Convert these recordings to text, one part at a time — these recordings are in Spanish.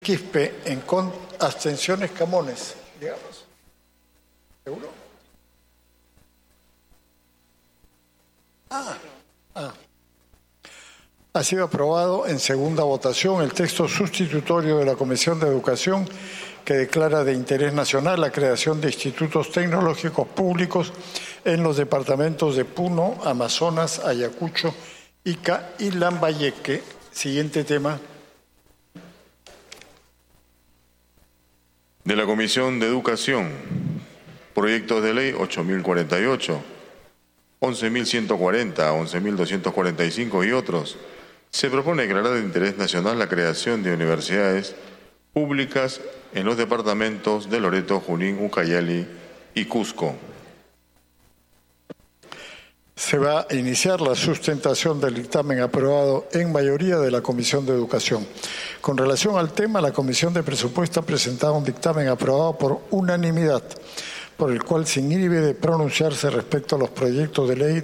Quispe, abstenciones Camones, digamos. ¿Seguro? Ha sido aprobado en segunda votación el texto sustitutorio de la Comisión de Educación que declara de interés nacional la creación de institutos tecnológicos públicos en los departamentos de Puno, Amazonas, Ayacucho, Ica y Lambayeque. Siguiente tema. De la Comisión de Educación, proyectos de ley 8.048, 11.140, 11.245 y otros. Se propone declarar de interés nacional la creación de universidades públicas en los departamentos de Loreto, Junín, Ucayali y Cusco. Se va a iniciar la sustentación del dictamen aprobado en mayoría de la Comisión de Educación. Con relación al tema, la Comisión de Presupuesto ha presentado un dictamen aprobado por unanimidad, por el cual se inhibe de pronunciarse respecto a los proyectos de ley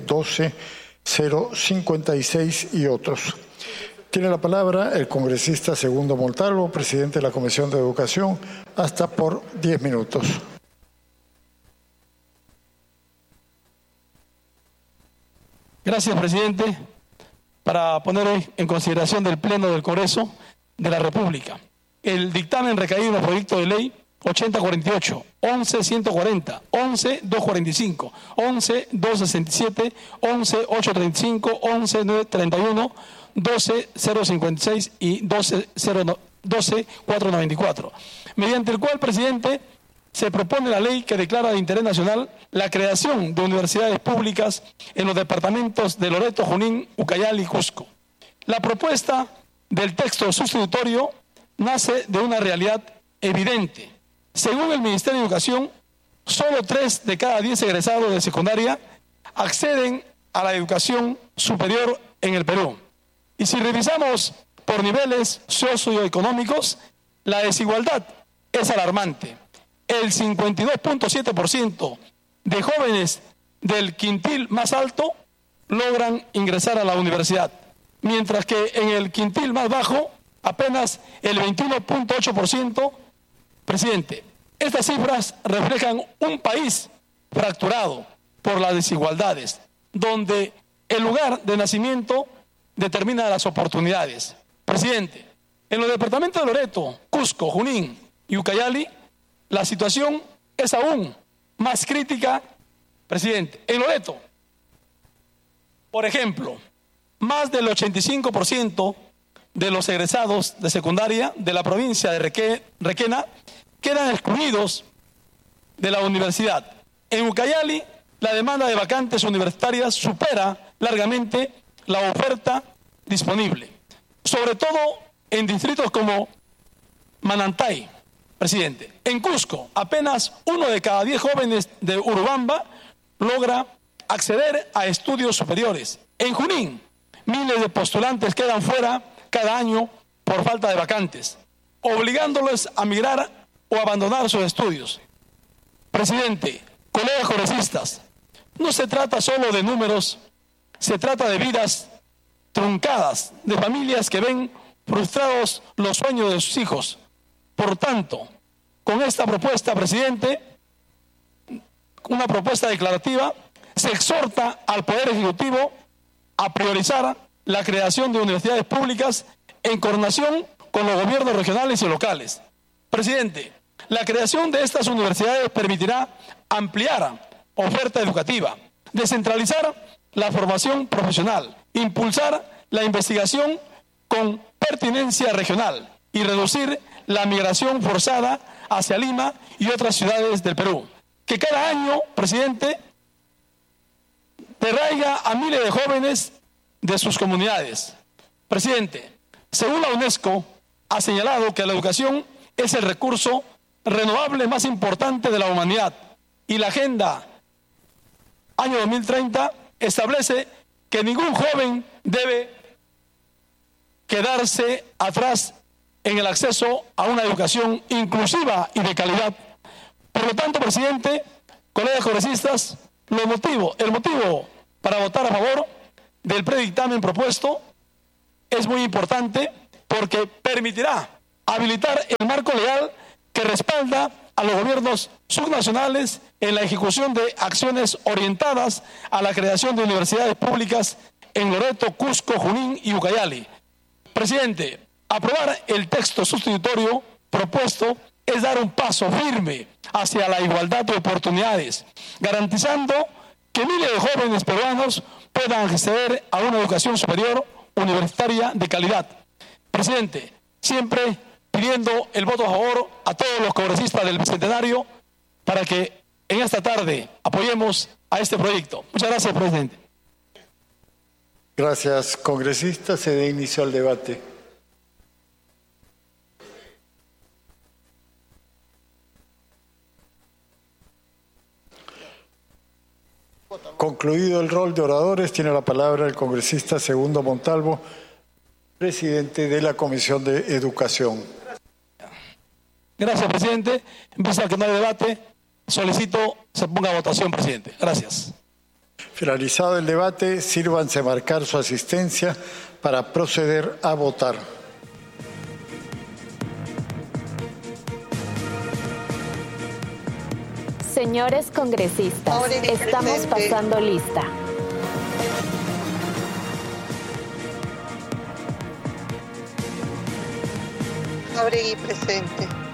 12.056 y otros. Tiene la palabra el congresista Segundo Montalvo, presidente de la Comisión de Educación, hasta por 10 minutos. Gracias, presidente. Para poner hoy en consideración del Pleno del Congreso de la República el dictamen recaído en el proyecto de ley 8048, 11140, 11245, 11267, 11835, 11931, 12056 y 12494, mediante el cual, presidente, se propone la ley que declara de interés nacional la creación de universidades públicas en los departamentos de Loreto, Junín, Ucayali y Cusco. La propuesta del texto sustitutorio nace de una realidad evidente. Según el Ministerio de Educación, solo 3 de cada 10 egresados de secundaria acceden a la educación superior en el Perú. Y si revisamos por niveles socioeconómicos, la desigualdad es alarmante. El 52.7% de jóvenes del quintil más alto logran ingresar a la universidad, mientras que en el quintil más bajo apenas el 21.8%. Presidente, estas cifras reflejan un país fracturado por las desigualdades, donde el lugar de nacimiento determina las oportunidades. Presidente, en los departamentos de Loreto, Cusco, Junín y Ucayali, la situación es aún más crítica, presidente. En Loreto, por ejemplo, más del 85% de los egresados de secundaria de la provincia de Requena quedan excluidos de la universidad. En Ucayali, la demanda de vacantes universitarias supera largamente la oferta disponible, sobre todo en distritos como Manantay. Presidente, en Cusco, apenas 1 de cada 10 jóvenes de Urubamba logra acceder a estudios superiores. En Junín, miles de postulantes quedan fuera cada año por falta de vacantes, obligándolos a migrar o abandonar sus estudios. Presidente, colegas congresistas, no se trata solo de números, se trata de vidas truncadas, de familias que ven frustrados los sueños de sus hijos. Por tanto, con esta propuesta, presidente, una propuesta declarativa, se exhorta al Poder Ejecutivo a priorizar la creación de universidades públicas en coordinación con los gobiernos regionales y locales. Presidente, la creación de estas universidades permitirá ampliar oferta educativa, descentralizar la formación profesional, impulsar la investigación con pertinencia regional y reducir la migración forzada hacia Lima y otras ciudades del Perú, que cada año, presidente, derraiga a miles de jóvenes de sus comunidades. Presidente, según la UNESCO, ha señalado que la educación es el recurso renovable más importante de la humanidad y la Agenda año 2030 establece que ningún joven debe quedarse atrás en el acceso a una educación inclusiva y de calidad. Por lo tanto, presidente, colegas congresistas, el motivo para votar a favor del predictamen propuesto es muy importante porque permitirá habilitar el marco legal que respalda a los gobiernos subnacionales en la ejecución de acciones orientadas a la creación de universidades públicas en Loreto, Cusco, Junín y Ucayali. Presidente, aprobar el texto sustitutorio propuesto es dar un paso firme hacia la igualdad de oportunidades, garantizando que miles de jóvenes peruanos puedan acceder a una educación superior universitaria de calidad. Presidente, siempre pidiendo el voto a favor a todos los congresistas del Bicentenario para que en esta tarde apoyemos a este proyecto. Muchas gracias, presidente. Gracias, congresista. Se da inicio al debate. Concluido el rol de oradores, tiene la palabra el congresista Segundo Montalvo, presidente de la Comisión de Educación. Gracias, presidente. Empieza a que no hay debate. Solicito se ponga a votación, presidente. Gracias. Finalizado el debate, sírvanse marcar su asistencia para proceder a votar. Señores congresistas, estamos pasando lista. Jáuregui presente.